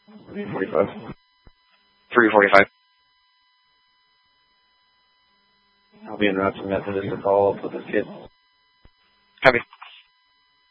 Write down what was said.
345. 345. I'll be in route to Methodist to follow up with this kid. Copy.